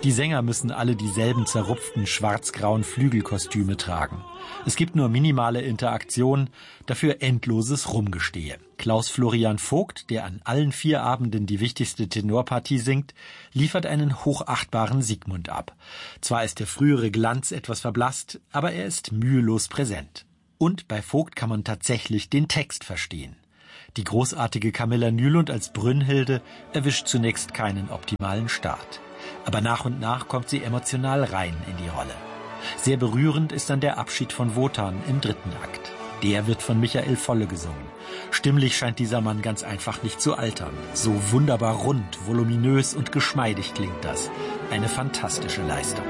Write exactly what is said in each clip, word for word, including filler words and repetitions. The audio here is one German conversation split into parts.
Die Sänger müssen alle dieselben zerrupften schwarz-grauen Flügelkostüme tragen. Es gibt nur minimale Interaktion, dafür endloses Rumgestehe. Klaus Florian Vogt, der an allen vier Abenden die wichtigste Tenorpartie singt, liefert einen hochachtbaren Sigmund ab. Zwar ist der frühere Glanz etwas verblasst, aber er ist mühelos präsent. Und bei Vogt kann man tatsächlich den Text verstehen. Die großartige Camilla Nylund als Brünnhilde erwischt zunächst keinen optimalen Start. Aber nach und nach kommt sie emotional rein in die Rolle. Sehr berührend ist dann der Abschied von Wotan im dritten Akt. Der wird von Michael Volle gesungen. Stimmlich scheint dieser Mann ganz einfach nicht zu altern. So wunderbar rund, voluminös und geschmeidig klingt das. Eine fantastische Leistung.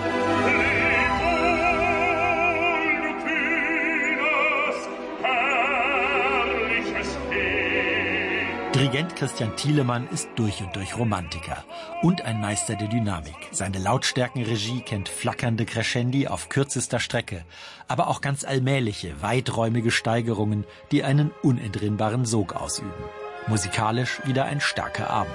Dirigent Christian Thielemann ist durch und durch Romantiker und ein Meister der Dynamik. Seine Lautstärkenregie kennt flackernde Crescendi auf kürzester Strecke, aber auch ganz allmähliche, weiträumige Steigerungen, die einen unentrinnbaren Sog ausüben. Musikalisch wieder ein starker Abend.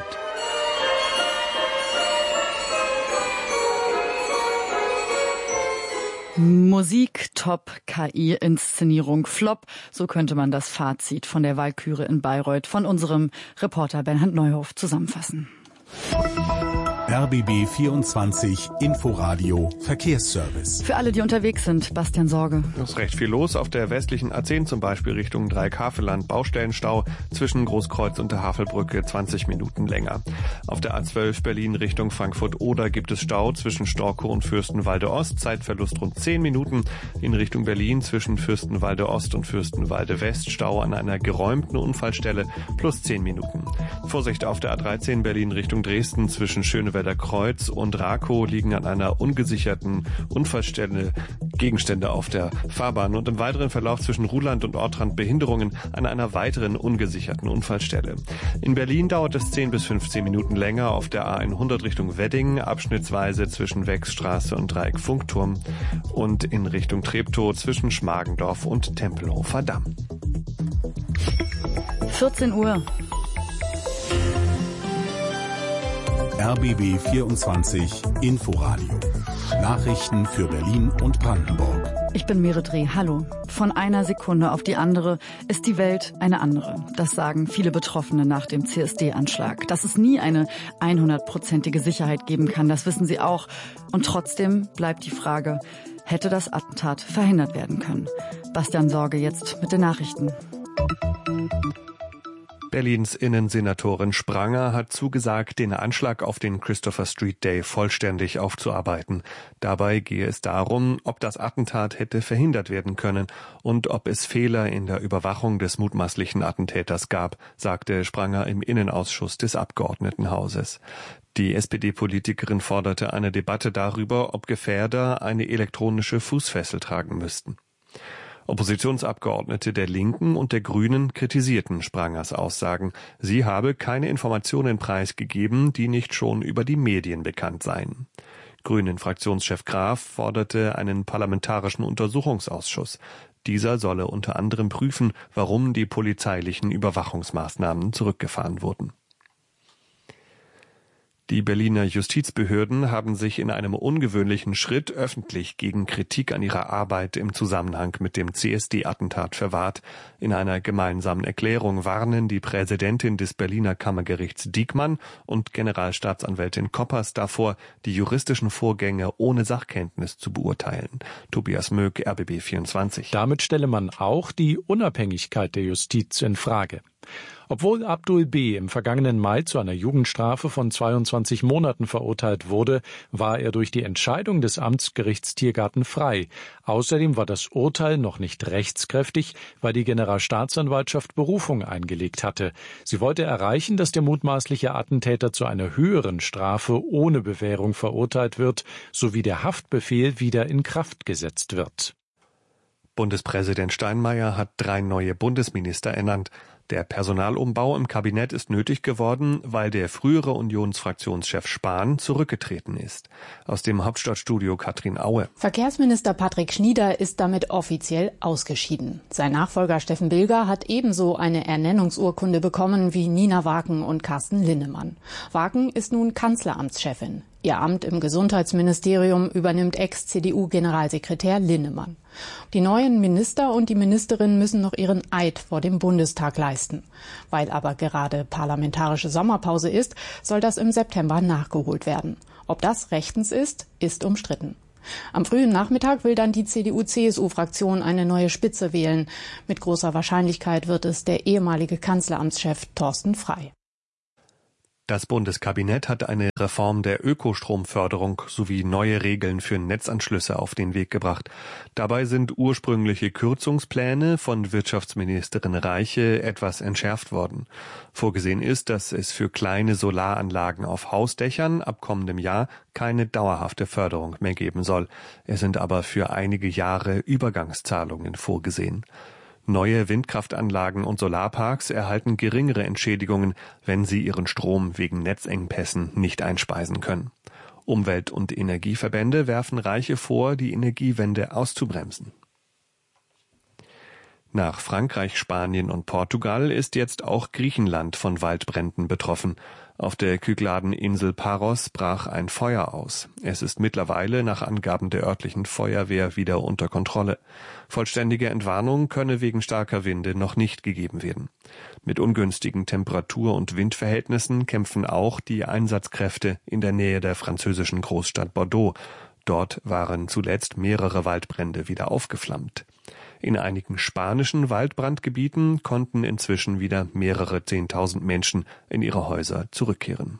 Musik top, K I-Inszenierung flop. So könnte man das Fazit von der Walküre in Bayreuth von unserem Reporter Bernhard Neuhoff zusammenfassen. R B B vierundzwanzig Inforadio Verkehrsservice. Für alle, die unterwegs sind, Bastian Sorge. Es ist recht viel los. Auf der westlichen A zehn zum Beispiel Richtung Dreieckhavelland Baustellenstau zwischen Großkreuz und der Havelbrücke zwanzig Minuten länger. Auf der A zwölf Berlin Richtung Frankfurt-Oder gibt es Stau zwischen Storkow und Fürstenwalde Ost. Zeitverlust rund zehn Minuten. In Richtung Berlin zwischen Fürstenwalde Ost und Fürstenwalde West Stau an einer geräumten Unfallstelle plus zehn Minuten. Vorsicht auf der A dreizehn Berlin Richtung Dresden zwischen Schönewalder Kreuz und Rakow liegen an einer ungesicherten Unfallstelle Gegenstände auf der Fahrbahn und im weiteren Verlauf zwischen Ruhland und Ortrand Behinderungen an einer weiteren ungesicherten Unfallstelle. In Berlin dauert es zehn bis fünfzehn Minuten länger auf der A hundert Richtung Wedding, abschnittsweise zwischen Wechsstraße und Dreieck Funkturm und in Richtung Treptow zwischen Schmargendorf und Tempelhofer Damm. vierzehn Uhr. R B B vierundzwanzig Inforadio. Nachrichten für Berlin und Brandenburg. Ich bin Merit Reh. Hallo. Von einer Sekunde auf die andere ist die Welt eine andere. Das sagen viele Betroffene nach dem C S D-Anschlag. Dass es nie eine hundertprozentige Sicherheit geben kann, das wissen sie auch. Und trotzdem bleibt die Frage, hätte das Attentat verhindert werden können? Bastian Sorge jetzt mit den Nachrichten. Berlins Innensenatorin Spranger hat zugesagt, den Anschlag auf den Christopher Street Day vollständig aufzuarbeiten. Dabei gehe es darum, ob das Attentat hätte verhindert werden können und ob es Fehler in der Überwachung des mutmaßlichen Attentäters gab, sagte Spranger im Innenausschuss des Abgeordnetenhauses. Die S P D-Politikerin forderte eine Debatte darüber, ob Gefährder eine elektronische Fußfessel tragen müssten. Oppositionsabgeordnete der Linken und der Grünen kritisierten Sprangers Aussagen. Sie habe keine Informationen preisgegeben, die nicht schon über die Medien bekannt seien. Grünen-Fraktionschef Graf forderte einen parlamentarischen Untersuchungsausschuss. Dieser solle unter anderem prüfen, warum die polizeilichen Überwachungsmaßnahmen zurückgefahren wurden. Die Berliner Justizbehörden haben sich in einem ungewöhnlichen Schritt öffentlich gegen Kritik an ihrer Arbeit im Zusammenhang mit dem C S D-Attentat verwahrt. In einer gemeinsamen Erklärung warnen die Präsidentin des Berliner Kammergerichts Diekmann und Generalstaatsanwältin Koppers davor, die juristischen Vorgänge ohne Sachkenntnis zu beurteilen. Tobias Möck, R B B vierundzwanzig. Damit stelle man auch die Unabhängigkeit der Justiz in Frage. Obwohl Abdul B. im vergangenen Mai zu einer Jugendstrafe von zweiundzwanzig Monaten verurteilt wurde, war er durch die Entscheidung des Amtsgerichts Tiergarten frei. Außerdem war das Urteil noch nicht rechtskräftig, weil die Generalstaatsanwaltschaft Berufung eingelegt hatte. Sie wollte erreichen, dass der mutmaßliche Attentäter zu einer höheren Strafe ohne Bewährung verurteilt wird, sowie der Haftbefehl wieder in Kraft gesetzt wird. Bundespräsident Steinmeier hat drei neue Bundesminister ernannt. Der Personalumbau im Kabinett ist nötig geworden, weil der frühere Unionsfraktionschef Spahn zurückgetreten ist. Aus dem Hauptstadtstudio Katrin Aue. Verkehrsminister Patrick Schnieder ist damit offiziell ausgeschieden. Sein Nachfolger Steffen Bilger hat ebenso eine Ernennungsurkunde bekommen wie Nina Waken und Carsten Linnemann. Waken ist nun Kanzleramtschefin. Ihr Amt im Gesundheitsministerium übernimmt Ex-C D U-Generalsekretär Linnemann. Die neuen Minister und die Ministerinnen müssen noch ihren Eid vor dem Bundestag leisten. Weil aber gerade parlamentarische Sommerpause ist, soll das im September nachgeholt werden. Ob das rechtens ist, ist umstritten. Am frühen Nachmittag will dann die C D U-C S U-Fraktion eine neue Spitze wählen. Mit großer Wahrscheinlichkeit wird es der ehemalige Kanzleramtschef Thorsten Frey. Das Bundeskabinett hat eine Reform der Ökostromförderung sowie neue Regeln für Netzanschlüsse auf den Weg gebracht. Dabei sind ursprüngliche Kürzungspläne von Wirtschaftsministerin Reiche etwas entschärft worden. Vorgesehen ist, dass es für kleine Solaranlagen auf Hausdächern ab kommendem Jahr keine dauerhafte Förderung mehr geben soll. Es sind aber für einige Jahre Übergangszahlungen vorgesehen. Neue Windkraftanlagen und Solarparks erhalten geringere Entschädigungen, wenn sie ihren Strom wegen Netzengpässen nicht einspeisen können. Umwelt- und Energieverbände werfen Reiche vor, die Energiewende auszubremsen. Nach Frankreich, Spanien und Portugal ist jetzt auch Griechenland von Waldbränden betroffen. Auf der Kykladeninsel Paros brach ein Feuer aus. Es ist mittlerweile nach Angaben der örtlichen Feuerwehr wieder unter Kontrolle. Vollständige Entwarnung könne wegen starker Winde noch nicht gegeben werden. Mit ungünstigen Temperatur- und Windverhältnissen kämpfen auch die Einsatzkräfte in der Nähe der französischen Großstadt Bordeaux. Dort waren zuletzt mehrere Waldbrände wieder aufgeflammt. In einigen spanischen Waldbrandgebieten konnten inzwischen wieder mehrere Zehntausend Menschen in ihre Häuser zurückkehren.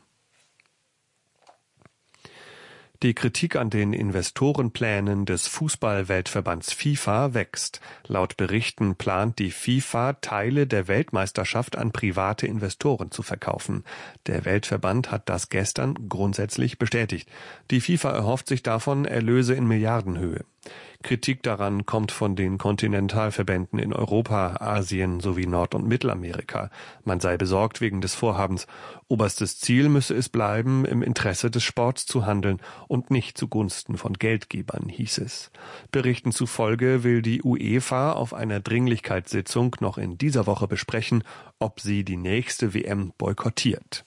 Die Kritik an den Investorenplänen des Fußball-Weltverbands FIFA wächst. Laut Berichten plant die FIFA, Teile der Weltmeisterschaft an private Investoren zu verkaufen. Der Weltverband hat das gestern grundsätzlich bestätigt. Die FIFA erhofft sich davon Erlöse in Milliardenhöhe. Kritik daran kommt von den Kontinentalverbänden in Europa, Asien sowie Nord- und Mittelamerika. Man sei besorgt wegen des Vorhabens. Oberstes Ziel müsse es bleiben, im Interesse des Sports zu handeln und nicht zugunsten von Geldgebern, hieß es. Berichten zufolge will die UEFA auf einer Dringlichkeitssitzung noch in dieser Woche besprechen, ob sie die nächste W M boykottiert.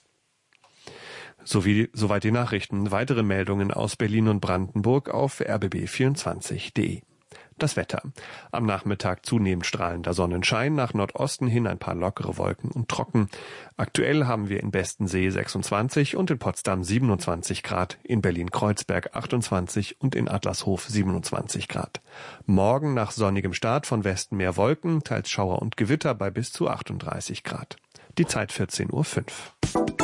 Sowie, soweit die Nachrichten. Weitere Meldungen aus Berlin und Brandenburg auf r b b vierundzwanzig punkt d e. Das Wetter. Am Nachmittag zunehmend strahlender Sonnenschein, nach Nordosten hin ein paar lockere Wolken und trocken. Aktuell haben wir in Bestensee sechsundzwanzig und in Potsdam siebenundzwanzig Grad, in Berlin-Kreuzberg achtundzwanzig und in Adlershof siebenundzwanzig Grad. Morgen nach sonnigem Start von Westen mehr Wolken, teils Schauer und Gewitter bei bis zu achtunddreißig Grad. Die Zeit vierzehn Uhr fünf.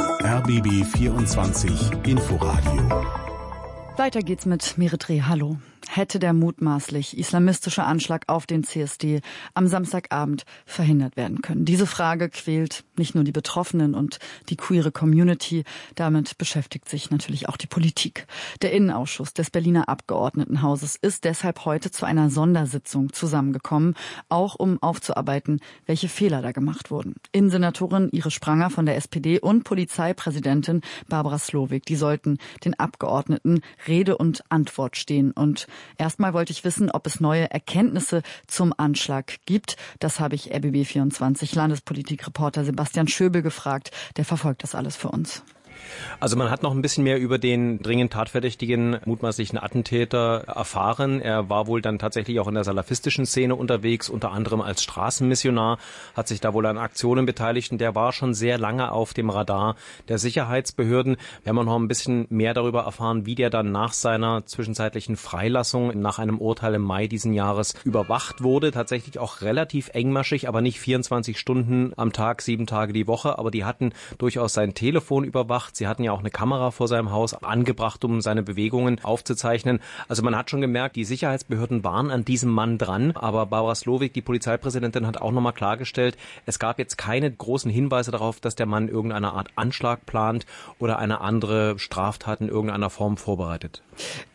R B B vierundzwanzig Inforadio. Weiter geht's mit Meretre. Hallo. Hätte der mutmaßlich islamistische Anschlag auf den C S D am Samstagabend verhindert werden können? Diese Frage quält nicht nur die Betroffenen und die queere Community, damit beschäftigt sich natürlich auch die Politik. Der Innenausschuss des Berliner Abgeordnetenhauses ist deshalb heute zu einer Sondersitzung zusammengekommen, auch um aufzuarbeiten, welche Fehler da gemacht wurden. Innensenatorin Iris Spranger von der S P D und Polizeipräsidentin Barbara Slowik, die sollten den Abgeordneten Rede und Antwort stehen. Und erstmal wollte ich wissen, ob es neue Erkenntnisse zum Anschlag gibt. Das habe ich R B B vierundzwanzig Landespolitikreporter Sebastian Schöbel gefragt. Der verfolgt das alles für uns. Also man hat noch ein bisschen mehr über den dringend tatverdächtigen, mutmaßlichen Attentäter erfahren. Er war wohl dann tatsächlich auch in der salafistischen Szene unterwegs, unter anderem als Straßenmissionar, hat sich da wohl an Aktionen beteiligt und der war schon sehr lange auf dem Radar der Sicherheitsbehörden. Wir haben auch noch ein bisschen mehr darüber erfahren, wie der dann nach seiner zwischenzeitlichen Freilassung nach einem Urteil im Mai diesen Jahres überwacht wurde. Tatsächlich auch relativ engmaschig, aber nicht vierundzwanzig Stunden am Tag, sieben Tage die Woche. Aber die hatten durchaus sein Telefon überwacht. Sie hatten ja auch eine Kamera vor seinem Haus angebracht, um seine Bewegungen aufzuzeichnen. Also man hat schon gemerkt, die Sicherheitsbehörden waren an diesem Mann dran. Aber Barbara Slowik, die Polizeipräsidentin, hat auch nochmal klargestellt, es gab jetzt keine großen Hinweise darauf, dass der Mann irgendeine Art Anschlag plant oder eine andere Straftat in irgendeiner Form vorbereitet.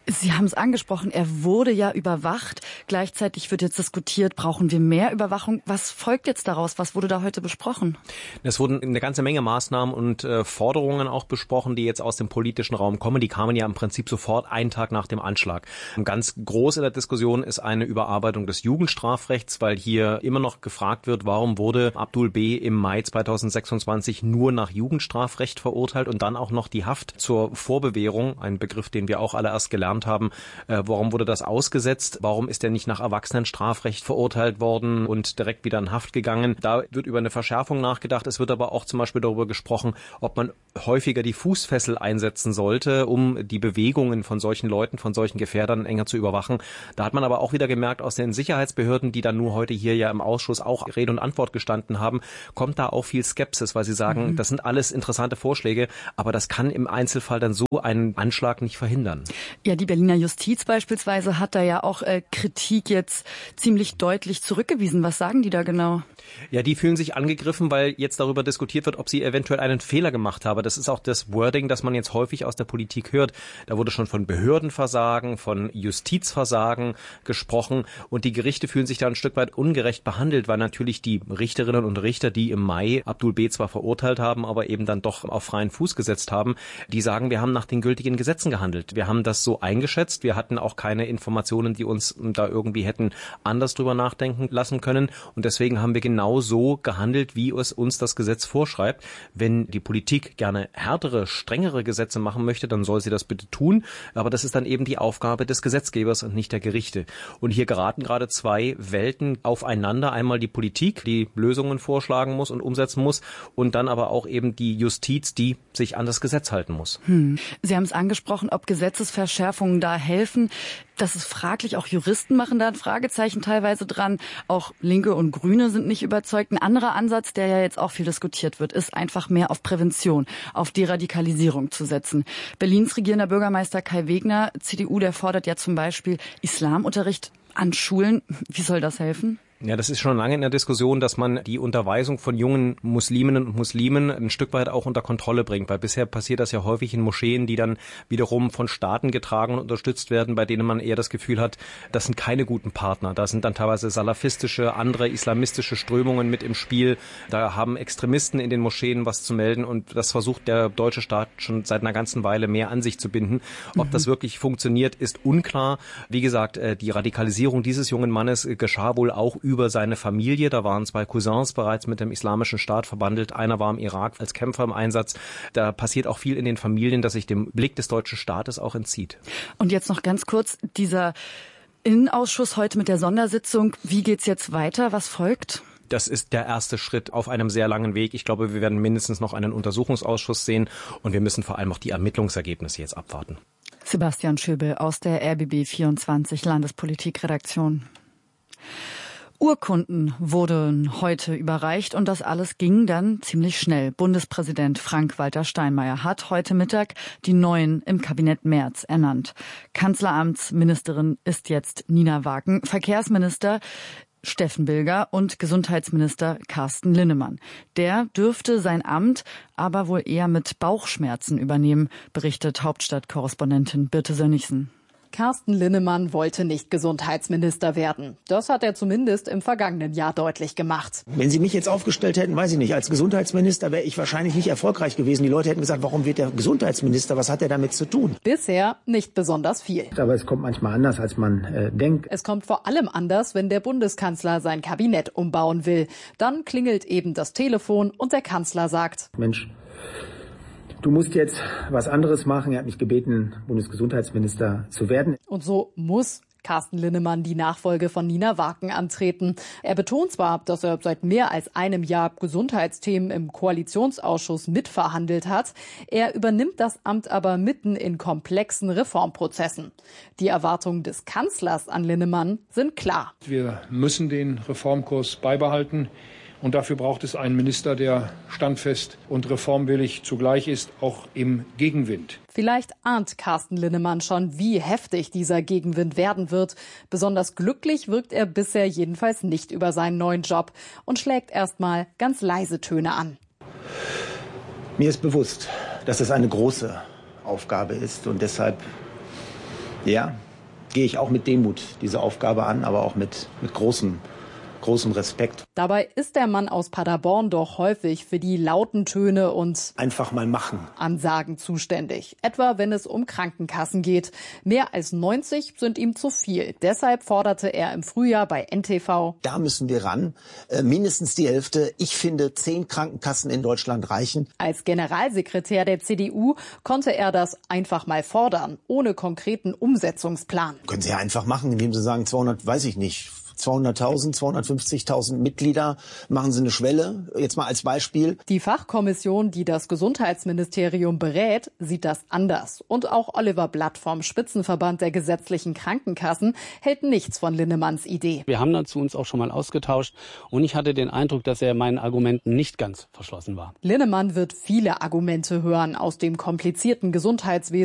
Sie haben es angesprochen, er wurde ja überwacht. Gleichzeitig wird jetzt diskutiert, brauchen wir mehr Überwachung? Was folgt jetzt daraus? Was wurde da heute besprochen? Es wurden eine ganze Menge Maßnahmen und äh, Forderungen auch besprochen, die jetzt aus dem politischen Raum kommen. Die kamen ja im Prinzip sofort einen Tag nach dem Anschlag. Und ganz groß in der Diskussion ist eine Überarbeitung des Jugendstrafrechts, weil hier immer noch gefragt wird, warum wurde Abdul B. im Mai zweitausendsechsundzwanzig nur nach Jugendstrafrecht verurteilt und dann auch noch die Haft zur Vorbewährung, ein Begriff, den wir auch alle erst gelernt haben. Äh, warum wurde das ausgesetzt? Warum ist er nicht nach Erwachsenenstrafrecht verurteilt worden und direkt wieder in Haft gegangen? Da wird über eine Verschärfung nachgedacht. Es wird aber auch zum Beispiel darüber gesprochen, ob man häufiger die Fußfessel einsetzen sollte, um die Bewegungen von solchen Leuten, von solchen Gefährdern enger zu überwachen. Da hat man aber auch wieder gemerkt, aus den Sicherheitsbehörden, die dann nur heute hier ja im Ausschuss auch Rede und Antwort gestanden haben, kommt da auch viel Skepsis, weil sie sagen, mhm. das sind alles interessante Vorschläge, aber das kann im Einzelfall dann so einen Anschlag nicht verhindern. Ja, die Berliner Justiz beispielsweise hat da ja auch äh, Kritik jetzt ziemlich deutlich zurückgewiesen. Was sagen die da genau? Ja, die fühlen sich angegriffen, weil jetzt darüber diskutiert wird, ob sie eventuell einen Fehler gemacht habe. Das ist auch das Wording, das man jetzt häufig aus der Politik hört. Da wurde schon von Behördenversagen, von Justizversagen gesprochen und die Gerichte fühlen sich da ein Stück weit ungerecht behandelt, weil natürlich die Richterinnen und Richter, die im Mai Abdul B. zwar verurteilt haben, aber eben dann doch auf freien Fuß gesetzt haben, die sagen, wir haben nach den gültigen Gesetzen gehandelt. Wir haben das so eingeschätzt. Wir hatten auch keine Informationen, die uns da irgendwie hätten anders drüber nachdenken lassen können und deswegen haben wir genau so gehandelt, wie es uns das Gesetz vorschreibt. Wenn die Politik gerne härtere, strengere Gesetze machen möchte, dann soll sie das bitte tun. Aber das ist dann eben die Aufgabe des Gesetzgebers und nicht der Gerichte. Und hier geraten gerade zwei Welten aufeinander. Einmal die Politik, die Lösungen vorschlagen muss und umsetzen muss. Und dann aber auch eben die Justiz, die sich an das Gesetz halten muss. Hm. Sie haben es angesprochen, ob Gesetzesverschärfungen da helfen. Das ist fraglich. Auch Juristen machen da ein Fragezeichen teilweise dran. Auch Linke und Grüne sind nicht überzeugt. Ein anderer Ansatz, der ja jetzt auch viel diskutiert wird, ist einfach mehr auf Prävention, auf Deradikalisierung zu setzen. Berlins regierender Bürgermeister Kai Wegner, C D U, der fordert ja zum Beispiel Islamunterricht an Schulen. Wie soll das helfen? Ja, das ist schon lange in der Diskussion, dass man die Unterweisung von jungen Musliminnen und Muslimen ein Stück weit auch unter Kontrolle bringt, weil bisher passiert das ja häufig in Moscheen, die dann wiederum von Staaten getragen und unterstützt werden, bei denen man eher das Gefühl hat, das sind keine guten Partner. Da sind dann teilweise salafistische, andere islamistische Strömungen mit im Spiel. Da haben Extremisten in den Moscheen was zu melden und das versucht der deutsche Staat schon seit einer ganzen Weile mehr an sich zu binden. Ob mhm. das wirklich funktioniert, ist unklar. Wie gesagt, die Radikalisierung dieses jungen Mannes geschah wohl auch über über seine Familie. Da waren zwei Cousins bereits mit dem Islamischen Staat verbandelt. Einer war im Irak als Kämpfer im Einsatz. Da passiert auch viel in den Familien, das sich dem Blick des deutschen Staates auch entzieht. Und jetzt noch ganz kurz dieser Innenausschuss heute mit der Sondersitzung. Wie geht's jetzt weiter? Was folgt? Das ist der erste Schritt auf einem sehr langen Weg. Ich glaube, wir werden mindestens noch einen Untersuchungsausschuss sehen und wir müssen vor allem auch die Ermittlungsergebnisse jetzt abwarten. Sebastian Schöbel aus der R B B vierundzwanzig Landespolitikredaktion. Urkunden wurden heute überreicht und das alles ging dann ziemlich schnell. Bundespräsident Frank-Walter Steinmeier hat heute Mittag die Neuen im Kabinett Merz ernannt. Kanzleramtsministerin ist jetzt Nina Wagen, Verkehrsminister Steffen Bilger und Gesundheitsminister Carsten Linnemann. Der dürfte sein Amt aber wohl eher mit Bauchschmerzen übernehmen, berichtet Hauptstadtkorrespondentin Birte Sönnigsen. Carsten Linnemann wollte nicht Gesundheitsminister werden. Das hat er zumindest im vergangenen Jahr deutlich gemacht. Wenn Sie mich jetzt aufgestellt hätten, weiß ich nicht, als Gesundheitsminister wäre ich wahrscheinlich nicht erfolgreich gewesen. Die Leute hätten gesagt, warum wird der Gesundheitsminister? Was hat er damit zu tun? Bisher nicht besonders viel. Aber es kommt manchmal anders, als man äh, denkt. Es kommt vor allem anders, wenn der Bundeskanzler sein Kabinett umbauen will. Dann klingelt eben das Telefon und der Kanzler sagt: Mensch, du musst jetzt was anderes machen. Er hat mich gebeten, Bundesgesundheitsminister zu werden. Und so muss Carsten Linnemann die Nachfolge von Nina Wagen antreten. Er betont zwar, dass er seit mehr als einem Jahr Gesundheitsthemen im Koalitionsausschuss mitverhandelt hat. Er übernimmt das Amt aber mitten in komplexen Reformprozessen. Die Erwartungen des Kanzlers an Linnemann sind klar. Wir müssen den Reformkurs beibehalten. Und dafür braucht es einen Minister, der standfest und reformwillig zugleich ist, auch im Gegenwind. Vielleicht ahnt Carsten Linnemann schon, wie heftig dieser Gegenwind werden wird. Besonders glücklich wirkt er bisher jedenfalls nicht über seinen neuen Job und schlägt erstmal ganz leise Töne an. Mir ist bewusst, dass es eine große Aufgabe ist und deshalb Ja, gehe ich auch mit Demut diese Aufgabe an, aber auch mit, mit großem großem Respekt. Dabei ist der Mann aus Paderborn doch häufig für die lauten Töne und einfach mal machen Ansagen zuständig. Etwa wenn es um Krankenkassen geht. Mehr als neunzig sind ihm zu viel. Deshalb forderte er im Frühjahr bei N T V: Da müssen wir ran. Äh, mindestens die Hälfte. Ich finde, zehn Krankenkassen in Deutschland reichen. Als Generalsekretär der C D U konnte er das einfach mal fordern, ohne konkreten Umsetzungsplan. Können Sie ja einfach machen, indem Sie sagen, zweihundert, weiß ich nicht, zweihunderttausend, zweihundertfünfzigtausend Mitglieder, machen Sie eine Schwelle, jetzt mal als Beispiel. Die Fachkommission, die das Gesundheitsministerium berät, sieht das anders. Und auch Oliver Blatt vom Spitzenverband der gesetzlichen Krankenkassen hält nichts von Linnemanns Idee. Wir haben dazu uns auch schon mal ausgetauscht und ich hatte den Eindruck, dass er meinen Argumenten nicht ganz verschlossen war. Linnemann wird viele Argumente hören aus dem komplizierten Gesundheitswesen